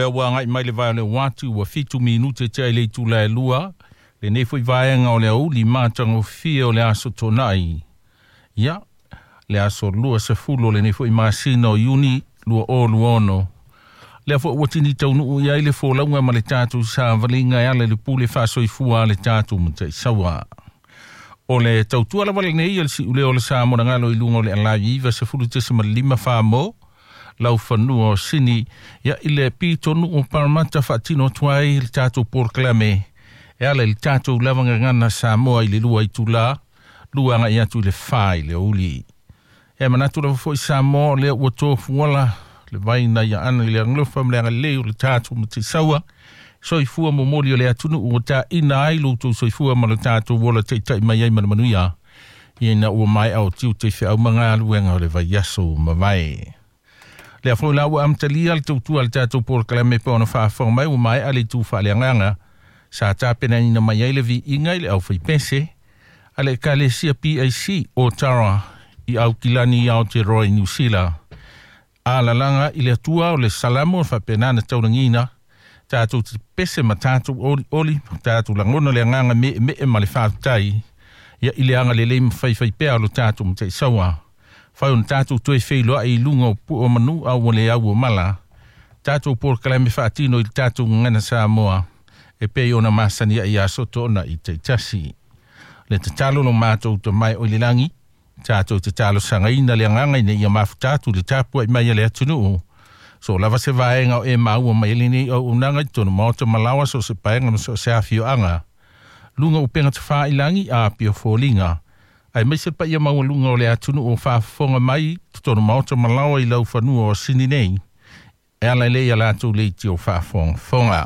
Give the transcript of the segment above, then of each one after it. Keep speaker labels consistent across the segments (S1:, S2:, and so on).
S1: pe wanga mai le vai le watu wa fitu minute te le tu la lua le ne foi vai nga o le u li matango fio le aso tonai ya le aso lua se fulo le ne foi masino uni lua o luono le fo watini tonu ya ile fo la ma le tatu sa valinga ya le pule fa so ifua le tatu mte sawa o le tautua la vale nei si ule o le sa mo ngalo i lungo le ala iva se fulu te se malima fa mo lau fanu o sini ya ile pitonu o parmata fatino tuai le tatu porklame ya le tatu lavanga ngana sa mo i le lua i tula lua nga ia tu le fai le uli e manatu la fo sa mo le o tofu wala le vaina ya ana le nglofa mle le le tatu mti sawa so i fua mo moli le atunu o ta ina ai luto so i fua mo le tatu wola te tai mai ai manuia ina o mai au tiu te fe au manga luenga le vai yaso mavai le afo la o amtalia le tutu al tatu por kalame pe ona fa fo mai o mai ali tu fa le nganga sa ta pena ina mai ai le vi inga le au fai pense ale kale sia PIC o tara i au kilani au te roi New Zealand ala langa ile tua o le salamo fa pena na taurangina tatu pese matatu oli tatu langona le nganga me male fatai ya ile anga le lem fai pe alo tatu mte sawa fa un tatu to e feilo ai lungo pu o manu au le au mala tatu por kalame fatino il tatu ngana sa moa e pe ona masani ya soto na ite tasi le talo no mato to mai o lilangi tatu te talo sanga ina le nganga ina ya mafutatu le tapu mai le tunu so lava se vaenga o e mau mai lini o unanga tonu moto malawa so se paenga so se afio anga lunga o penga te wha ilangi a pio fōlinga ai mai se pa ia mau lunga o le atunu o wha fonga mai tonu moto malawa i lau whanua o sini nei e ala le ia latu leiti o wha fonga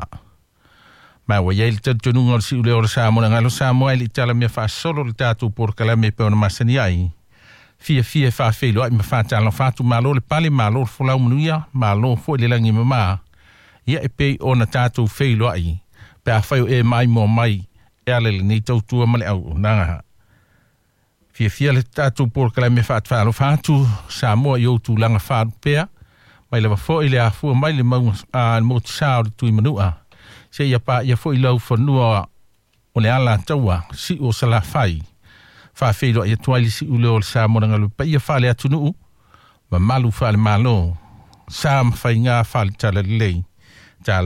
S1: mai wa iei le tununga o si ule o le Samoa ngalo Samoa i le tala mea wha solo le tatu por kalame pe ona masani ai fia fa felo ai mafata la fatu malo le pale malo folau munuia malo fo le langi mama ia e pe ona tatu felo ai pe a fai e mai mo mai e ale ni tautua male au nanga fia le tatu por kala me fatu Samoa yo tu langa fatu pe mai le fo ile a fu mai le mo a mo tsao tu manua se ia pa ia fo ile fo nua o le ala taua si o sala fai fa felo ia tuali si ule o sa mo ngalu pa ia fale atunu ma malu fale malo sam fainga fale tala lei ta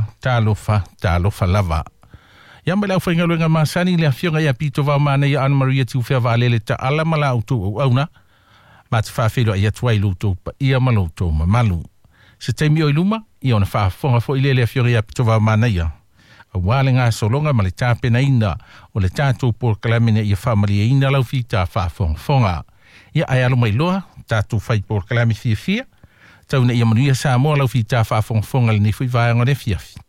S1: lofa lava ya mala fainga lo nga masani le afionga ya pito va mana ya Anna Maria tu fe va lele ta ala mala auto ona mat fa felo ia tuai luto pa ia maloto ma malu se temi o iluma ia ona fa fonga fo ile le afionga ya pito va mana ya wale nga solonga ma le tape na ina o le tatu por kalamine ia family ina lau fita fa fonga ia ai alo mai loa tatu fai por kalami fia tau na ia manuia Samoa lau fita fa fonga le ni fui vai ngone fia